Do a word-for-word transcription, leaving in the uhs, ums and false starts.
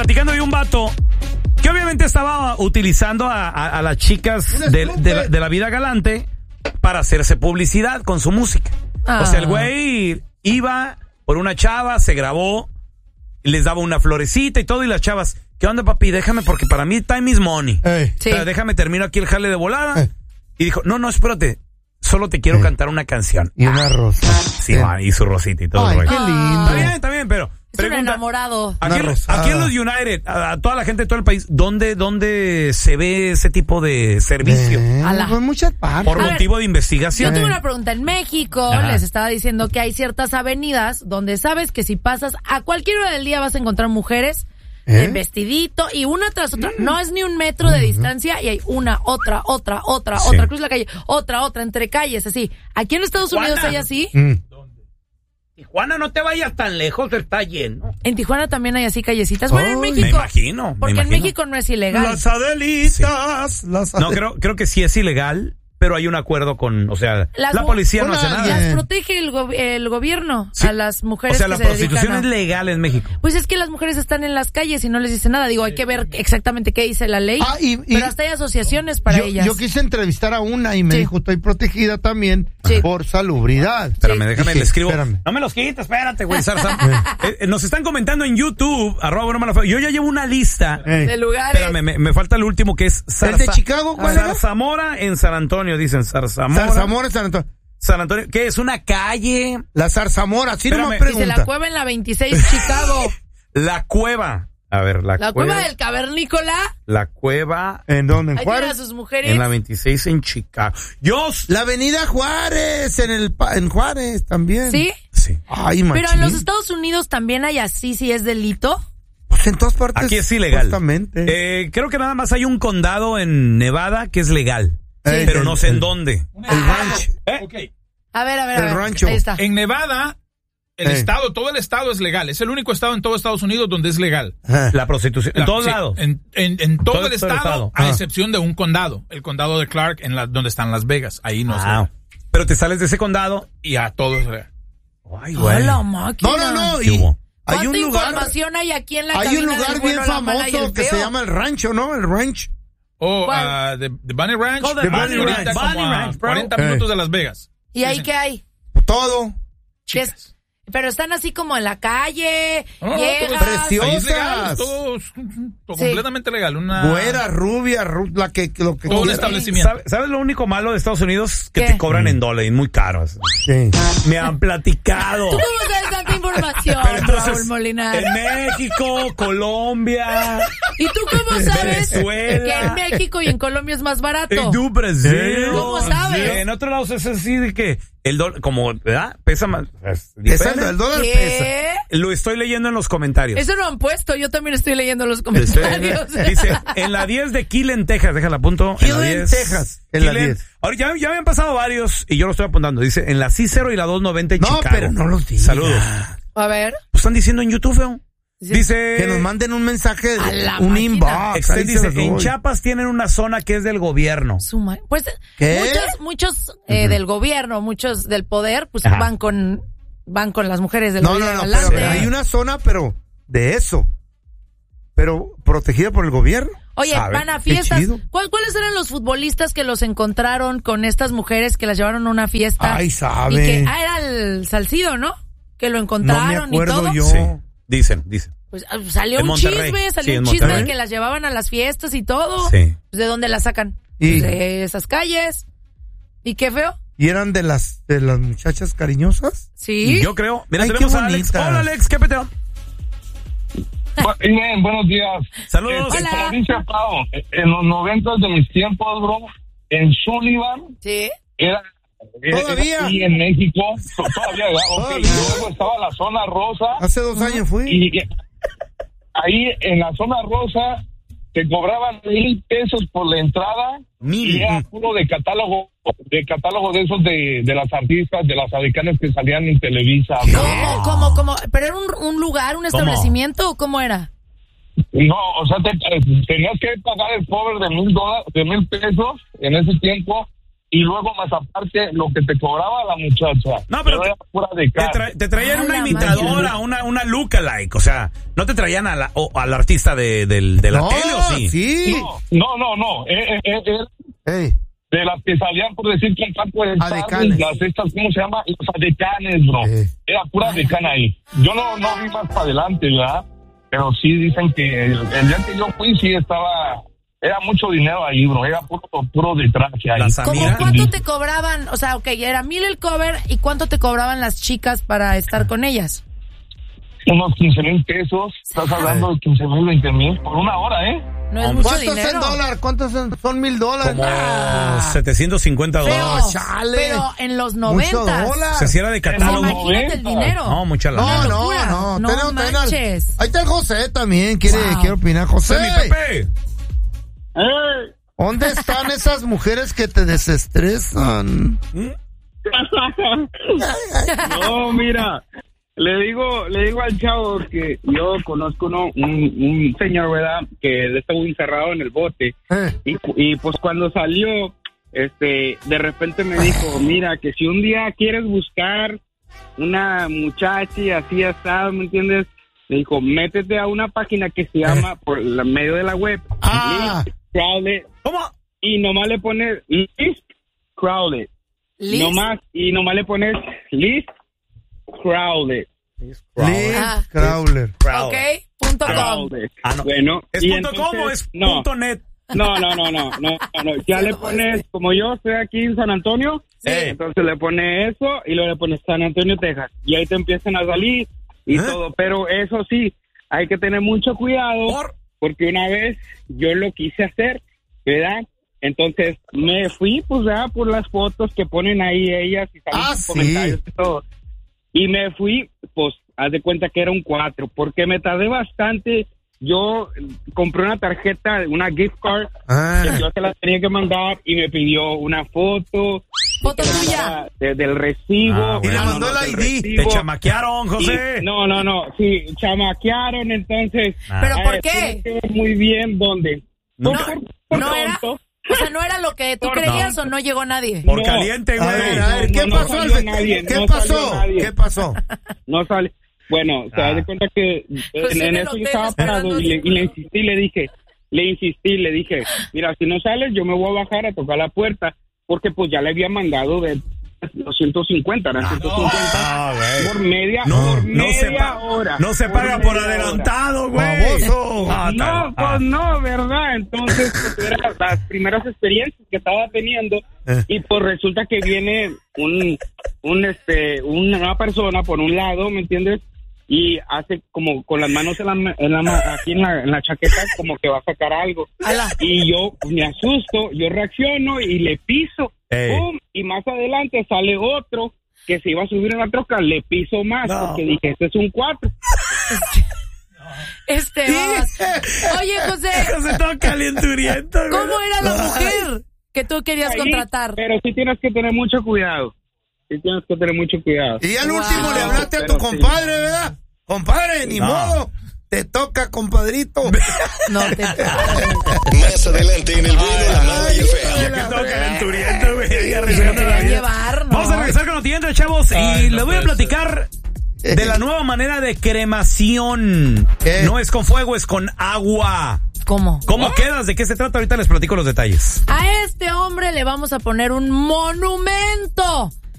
platicando de un vato que obviamente estaba utilizando a, a, a las chicas de, de, la, de la vida galante para hacerse publicidad con su música. Ah. O sea, el güey iba por una chava, se grabó, les daba una florecita y todo, y las chavas, ¿qué onda, papi? Déjame, porque para mí time is money. Hey. Sí. O sea, déjame, termino aquí el jale de volada. Hey. Y dijo, no, no, espérate, solo te quiero hey. cantar una canción. Y una rosa. Sí, sí. Man, y su rosita y todo. Ay, qué lindo. Está bien, está bien, pero... Es pregunta, un enamorado. Aquí, aquí en los United, a, a toda la gente de todo el país, ¿dónde, dónde se ve ese tipo de servicio? Eh, por muchas partes. Por a motivo ver, de investigación. Yo tengo una pregunta. En México, Ajá. les estaba diciendo que hay ciertas avenidas donde sabes que si pasas a cualquier hora del día vas a encontrar mujeres ¿Eh? en vestidito y una tras otra. Mm. No es ni un metro de uh-huh. distancia y hay una, otra, otra, otra, sí. otra. Cruz la calle, otra, otra, entre calles, así. Aquí en Estados Tijuana. Unidos hay así. Mm. Tijuana, no te vayas tan lejos, está lleno. En Tijuana también hay así callecitas. Bueno, en México. Me imagino. Porque me imagino. en México no es ilegal. Las Adelitas. Sí. Las Adelitas. No, creo, creo que sí es ilegal, pero hay un acuerdo con, o sea, las, la policía no hace nada. Las protege el, go- el gobierno sí. a las mujeres. O sea, que la se prostitución dedican a... es legal en México. Pues es que las mujeres están en las calles y no les dice nada. Digo, hay que ver exactamente qué dice la ley. Ah, y, y, pero hasta hay asociaciones para yo, ellas. Yo quise entrevistar a una y me sí. dijo, estoy protegida también sí. por salubridad. Espérame, sí. déjame, Dije, le escribo. Espérame. No me los quites, espérate, güey. eh, eh, nos están comentando en YouTube, arroba broma la fe. Yo ya llevo una lista eh. de lugares. Espérame, me, me falta el último que es Zarza, ¿El de Chicago? ¿Cuál era? Zarzamora en San Antonio, dicen Zarzamora. Zarzamora en San Antonio. San Antonio, ¿qué es? ¿Una calle? La Zarzamora, sí, no me pregunta. Dice la cueva en la veintiséis, Chicago. La cueva. A ver, la, la cueva. La cueva del cavernícola. La cueva. ¿En dónde? ¿En Ahí Juárez? a sus mujeres. En la veintiséis en Chicago. Yo. La avenida Juárez, en el en Juárez también. ¿Sí? Sí. Ay, machín. Pero en los Estados Unidos también hay así, si es delito. Pues en todas partes. Aquí es ilegal. Justamente. Eh, creo que nada más hay un condado en Nevada que es legal. Sí. Pero el, no sé el, en dónde. El ah, ranch. ¿Eh? Okay. A ver, a ver, a ver. El rancho. Ahí está. En Nevada, el eh. estado, todo el estado es legal. Es el único estado en todo Estados Unidos donde es legal. Ah. La prostitución. En La, todos sí, lados. En, en, en todo, todo el estado, estado. a ah. excepción de un condado. El condado de Clark, en la, donde están Las Vegas. Ahí no ah. es legal. Pero te sales de ese condado y a todos es legal. Ay, güey. La máquina. No, no, no. Y, hay un lugar. Información hay aquí en la Hay un lugar bien bueno, famoso que se llama el rancho, ¿no? El ranch. Oh, uh, the, the Bunny Ranch. Oh, the Bunny Ranch. Bunny Ranch, cuarenta minutos de Las Vegas. ¿Y ahí qué hay? Todo. Es, pero están así como en la calle, oh, llegas. Preciosas. Legal, todo, todo sí. completamente legal. Una güera, rubia, ru- la que lo que todo un establecimiento. ¿Sabes, ¿Sabes lo único malo de Estados Unidos? Que ¿Qué? te cobran en dólares, muy caros. Sí. Me han platicado. ¿Tú cómo sabes tanta información, entonces, Raúl Molinar? En México, Colombia. ¿Y tú cómo sabes Venezuela, que en México y en Colombia es más barato? En tu Brasil. ¿Cómo sabes? En otros lados es así de que el dólar, como, ¿verdad? Pesa más. Pesando, el dólar ¿Qué? pesa. Lo estoy leyendo en los comentarios. Eso no han puesto, yo también estoy leyendo los comentarios. Dice, en la diez de Killen, Texas, déjala apunto. Killen, Texas. En la diez. Ahora ya, ya me han pasado varios y yo lo estoy apuntando. Dice, en la C cero y la doscientos noventa en no, Chicago. No, pero no los digas. Saludos. A ver. Pues están diciendo en YouTube, feo. Dice que nos manden un mensaje, un máquina. inbox. Excel dice, en Chiapas tienen una zona que es del gobierno. Suma, pues ¿qué? muchos, muchos eh, uh-huh. del gobierno, muchos del poder, pues Ajá. van con van con las mujeres del no, gobierno. No, no, no, pero hay una zona, pero de eso. Pero protegida por el gobierno. Oye, ¿sabe? Van a fiestas. ¿Cuál, ¿Cuáles eran los futbolistas que los encontraron con estas mujeres que las llevaron a una fiesta? Ay, sabe. Y que, ah, era el Salcido, ¿no? Que lo encontraron no me acuerdo y todo. Yo. Sí, dicen, dicen. Pues salió en un Monterrey. chisme, salió sí, un chisme de que las llevaban a las fiestas y todo. Sí. Pues, ¿de dónde las sacan? ¿Y? Pues de esas calles. ¿Y qué feo? ¿Y eran de las de las muchachas cariñosas? Sí. Yo creo. Mira, ay, tenemos qué a Alex. bonita. Hola, Alex, ¿qué peteo? Bien, buenos días. Saludos. Hola. Como dice Pau, en los noventas de mis tiempos, bro, en Sullivan, sí. era, era ¿Todavía? aquí en México, todavía, okay. ¿Todavía? Y luego estaba la zona rosa. Hace dos años fui. Y ahí en la zona rosa te cobraban mil pesos por la entrada. Mil. Y era puro de catálogo, de catálogo de esos de, de las artistas, de las americanas que salían en Televisa. ¿Cómo, cómo, cómo? ¿Pero era un, un lugar, un establecimiento ¿Cómo? o cómo era? No, o sea, te, tenías que pagar el cover de mil dólares, de mil pesos en ese tiempo y luego más aparte lo que te cobraba la muchacha. No, pero era te, pura de te, tra, te traían Ay, una la imitadora, una, una lookalike, o sea, no te traían a la, o, al artista de, de, de la no, tele, ¿o sí? sí. No, no, no, no. Eh, eh, eh, Ey. de las que salían, por decir, con campo de Adecanes. las estas, ¿cómo se llama? Los adecanes, bro. Eh. Era pura decana ahí. Yo no, no vi más para adelante, ¿verdad? Pero sí dicen que el, el día que yo fui, sí estaba... Era mucho dinero ahí, bro. Era puro, puro de traje ahí. ¿Cómo cuánto te cobraban? O sea, ok, era mil el cover, ¿y cuánto te cobraban las chicas para estar con ellas? Unos quince mil pesos. Estás hablando de quince mil, veinte mil por una hora, ¿eh? No es mucho ¿Cuántos dinero. en dólar? ¿Cuántos son, son mil dólares? Como Ah. setecientos cincuenta Pero, dólares. chale. pero en los Mucho noventas. dólar. Se hiciera de catálogo. Imagínate el dinero. No, mucha No, lana. Una no, locura. no. No Tenemos- tenemos- manches. Ahí está el José también. Quiere, Wow. quiere opinar. José, Mi Pepe. ¡Eh! ¿dónde están esas mujeres que te desestresan? No, mira, le digo, le digo al chavo que yo conozco uno, un, un señor, ¿verdad? Que él estuvo encerrado en el bote Eh. y, y pues cuando salió, este, de repente me dijo, mira, que si un día quieres buscar una muchacha y así asado, ¿me entiendes? Me dijo, métete a una página que se llama, por la medio de la web, Ah. List Crowded, ¿Cómo? y nomás le pones List Crowded. Liz. No más, y nomás le pones List Crowded. Liz Ah. Crowler. Ok, punto com. Crowded. Ah, no. Bueno, ¿Es y punto com o entonces- es no, punto net? no, no, no, no, no, no, no. Ya le pones, como yo estoy aquí en San Antonio, Sí. entonces le pones eso y luego le pones San Antonio, Texas. Y ahí te empiezan a salir y ¿Eh? todo. Pero eso sí, hay que tener mucho cuidado ¿Por? porque una vez yo lo quise hacer, ¿verdad? Entonces me fui, pues, ¿verdad? Por las fotos que ponen ahí ellas y salen Ah, sus sí. comentarios y todo. Y me fui, pues, haz de cuenta que era un cuatro, porque me tardé bastante. Yo compré una tarjeta, una gift card, Ah. que yo se la tenía que mandar y me pidió una foto. Foto que tuya. mandara de- del recibo. Ah, Y le bueno. mandó el del I D. Te recibo. chamaquearon, José. Y- no, no, no, sí, chamaquearon, entonces. Ah. ¿Pero a por ver, qué? tienes que ver muy bien dónde. No. Por- por- por ¿No era? tonto. O sea, ¿no era lo que tú Por- creías no. o no llegó nadie? Por No. caliente, A güey. ver, a ver, No, ¿qué no pasó? salió Alfe- nadie, ¿Qué no pasó? salió nadie. ¿Qué pasó? No sale. Bueno, se Ah. da de cuenta que Pues en, en en el eso yo hotel estaba parado esperando y le, así. y le insistí, le dije, le insistí, le dije, mira, si no sales, yo me voy a bajar a tocar la puerta, porque pues ya le había mandado de los ciento cincuenta, eran ciento cincuenta Ah, güey. por media, No, por no se media pa- hora. No se paga por media hora. adelantado, güey. Baboso. Ah, No, tal- pues ah. no, ¿verdad? Entonces, pues eran las primeras experiencias que estaba teniendo Eh. y pues resulta que viene un, un este, una persona por un lado, ¿me entiendes? Y hace como con las manos en la, en la ma- aquí en la, en la chaqueta como que va a sacar algo. Ala. Y yo me asusto, yo reacciono y le piso. Ey. ¡Pum! Y más adelante sale otro que se iba a subir en la troca, le piso más No. porque dije, este es un cuatro. Este, vas. Oye, José, Se estaba calenturiento, güey. ¿cómo era la mujer que tú querías Ahí, contratar? Pero sí tienes que tener mucho cuidado. Sí tienes que tener mucho cuidado. Y al Wow. último le hablaste a tu Pero sí. compadre, ¿verdad? Compadre, ni No. modo. Te toca, compadrito. No te Más adelante en el bueno, la mala y el feo. Ya que estaba calenturiento, güey. Ya regresando a la querían vida. llevar, ¿no? Vamos a regresar con lo siguiente, chavos. Ay, y no les voy a puede platicar de la nueva manera de cremación. ¿Qué? No es con fuego, es con agua. ¿Cómo? ¿Cómo quedas? ¿De qué se trata? Ahorita les platico los detalles. A este hombre le vamos a poner un monumento.